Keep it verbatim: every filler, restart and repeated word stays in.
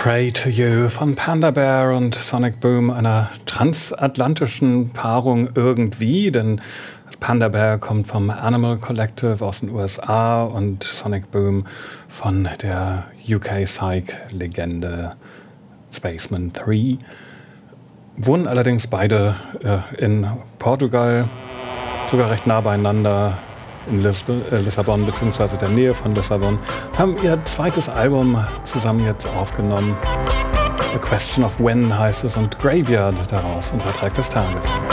Pray to You von Panda Bear und Sonic Boom, einer transatlantischen Paarung irgendwie, denn Panda Bear kommt vom Animal Collective aus den U S A und Sonic Boom von der U K-Psych-Legende Spaceman drei. Wohnen allerdings beide äh, in Portugal, sogar recht nah beieinander in Lis- äh, Lissabon bzw. der Nähe von Lissabon, haben ihr zweites Album zusammen jetzt aufgenommen. A Question of When heißt es und Graveyard daraus, unser Track des Tages.